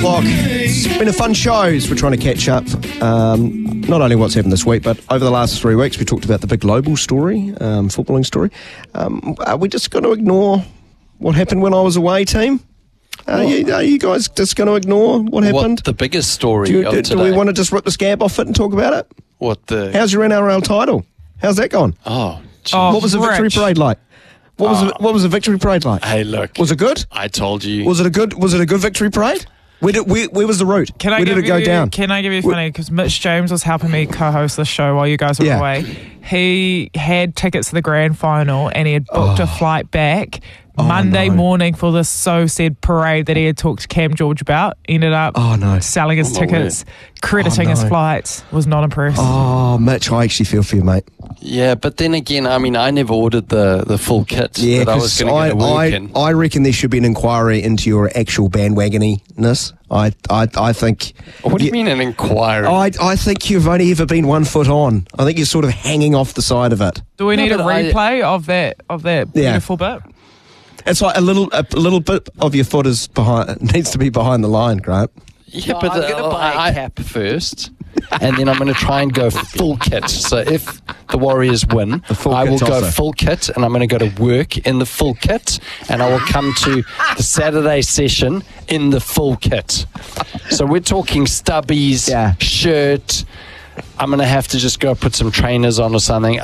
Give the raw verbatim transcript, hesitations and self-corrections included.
o'clock. It's been a fun show as we're trying to catch up. Um, not only what's happened this week, but over the last three weeks, we talked about the big global story, um, footballing story. Um, are we just going to ignore what happened when I was away, team? Are you, are you guys just going to ignore what happened? What the biggest story do, you, of do, today? do we want to just rip the scab off it and talk about it? What the? How's your N R L title? How's that gone? Oh, Oh, what was the victory Rich. parade like? What was Oh. the, what was the victory parade like? Hey, look. Was it good? I told you. Was it a good? Was it a good victory parade? Where did where, where was the route? Can I where give did it go you, down? Can I give you funny? Because Mitch James was helping me co-host the show while you guys were Yeah. away. He had tickets to the grand final and he had booked a flight back Oh, Monday no. morning for this so said parade that he had talked to Cam George about. Ended up Oh, no. selling his Oh, my tickets, crediting Oh, his no. flights. Was not impressed. Oh, Mitch, I actually feel for you, mate. Yeah, but then again, I mean, I never ordered the, the full kit Yeah, that I was because going I, to work I, in. I reckon there should be an inquiry into your actual bandwagoniness. I, I, I think. What do you mean an inquiry? I, I think you've only ever been one foot on. I think you're sort of hanging off the side of it. Do we No, need a but I- replay of that of that Yeah. beautiful bit? It's like a little, a little bit of your foot is behind. Needs to be behind the line, Grant. yeah, No, but I'm uh, gonna buy a I, cap first, and then I'm going to try and go full kit. So if the Warriors win, The full I will kit's go also. full kit, and I'm going to go to work in the full kit, and I will come to the Saturday session in the full kit. So we're talking stubbies, Yeah. shirt. I'm going to have to just go put some trainers on or something.